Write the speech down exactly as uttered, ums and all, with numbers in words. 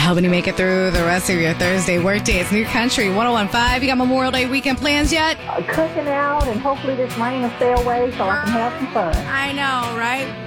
helping you make it through the rest of your Thursday workday. It's New Country one oh one point five. You got Memorial Day weekend plans yet? Uh, cooking out, and hopefully this rain will stay away so I can have some fun. I know, right?